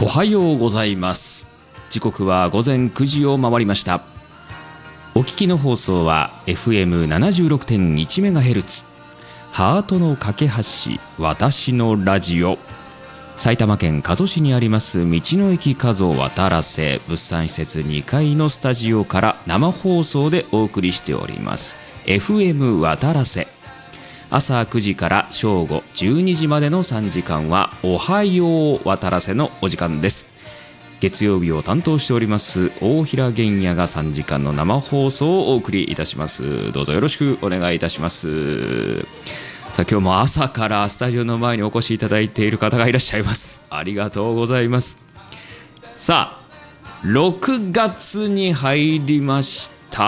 おはようございます。時刻は午前9時を回りました。お聞きの放送は FM76.1MHz ハートの架け橋私のラジオ。埼玉県加須市にあります道の駅加須渡良瀬物産施設2階のスタジオから生放送でお送りしております FM 渡良瀬。朝9時から正午12時までの3時間はおはよう渡良瀬のお時間です。月曜日を担当しております大平玄也が3時間の生放送をお送りいたします。どうぞよろしくお願いいたします。さあ、今日も朝からスタジオの前にお越しいただいている方がいらっしゃいます。ありがとうございます。さあ、6月に入りました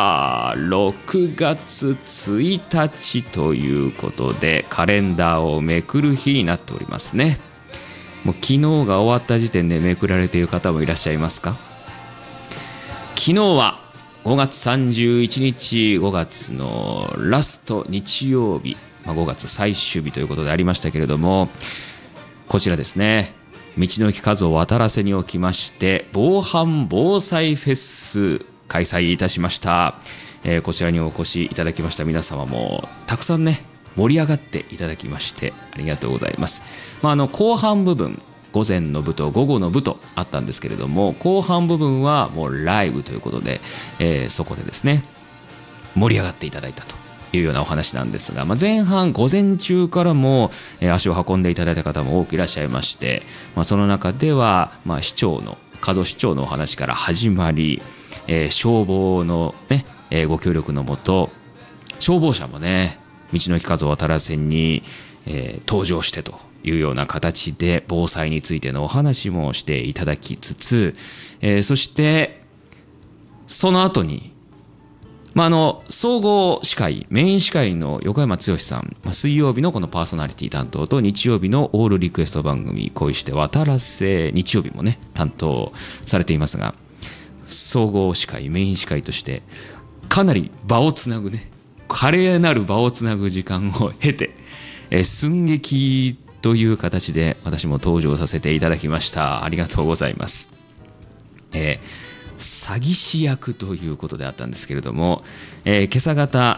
。6月1日ということでカレンダーをめくる日になっておりますね。もう昨日が終わった時点でめくられている方もいらっしゃいますか？昨日は5月31日5月のラスト日曜日、5月最終日ということでありましたけれども、こちらですね、道の駅加須渡良瀬におきまして防犯防災フェス開催いたしました。こちらにお越しいただきました皆様もたくさんね盛り上がっていただきましてありがとうございます。後半部分、午前の部と午後の部とあったんですけれども、後半部分はもうライブということで、そこでですね盛り上がっていただいたというようなお話なんですが、前半午前中からも、足を運んでいただいた方も多くいらっしゃいまして、その中では、市長の加須市長のお話から始まり、消防の、ねご協力のもと消防車もね道の駅加須渡良瀬に、登場してというような形で防災についてのお話もしていただきつつ、そしてその後に総合司会メイン司会の横山剛さん、水曜日のこのパーソナリティ担当と日曜日のオールリクエスト番組恋して渡良瀬日曜日もね担当されていますが、総合司会メイン司会としてかなり場をつなぐね華麗なる場をつなぐ時間を経て、寸劇という形で私も登場させていただきました。ありがとうございます。詐欺師役ということであったんですけれども、今朝方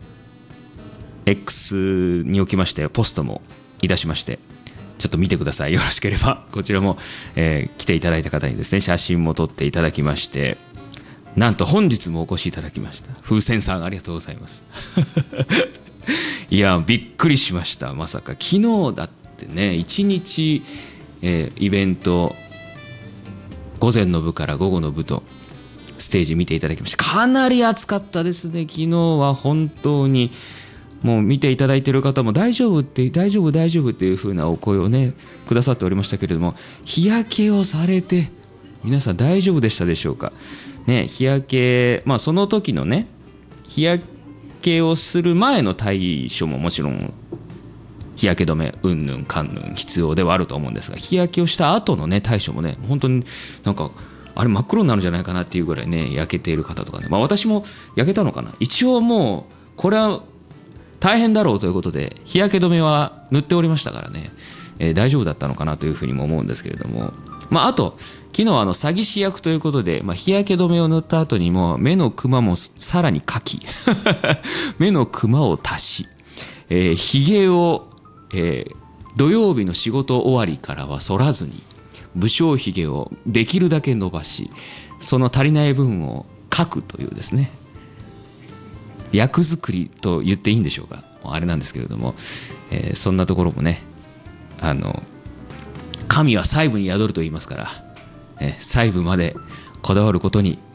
X におきましてポストもいたしまして、ちょっと見てください。よろしければこちらも、来ていただいた方にですね写真も撮っていただきまして、なんと本日もお越しいただきました風船さん、ありがとうございますいやびっくりしました。まさか昨日だってね1日、イベント午前の部から午後の部とステージ見ていただきました。かなり暑かったですね。昨日は本当にもう見ていただいている方も大丈夫っていう風なお声をねくださっておりましたけれども、日焼けをされて皆さん大丈夫でしたでしょうかね。日焼け、その時のね日焼けをする前の対処ももちろん日焼け止めうんぬんかんぬん必要ではあると思うんですが、日焼けをした後のね対処もね本当になんかあれ真っ黒になるんじゃないかなっていうぐらいね焼けている方とかね、私も焼けたのかな。一応もうこれは大変だろうということで日焼け止めは塗っておりましたからね、大丈夫だったのかなというふうにも思うんですけれども、あと昨日詐欺師役ということで、日焼け止めを塗った後にも目のクマもさらに描き目のクマを足し、ひげを、土曜日の仕事終わりからは剃らずに武将ひげをできるだけ伸ばし、その足りない分を描くというですね役作りと言っていいんでしょうか、あれなんですけれども、そんなところもね神は細部に宿ると言いますから、細部までこだわることに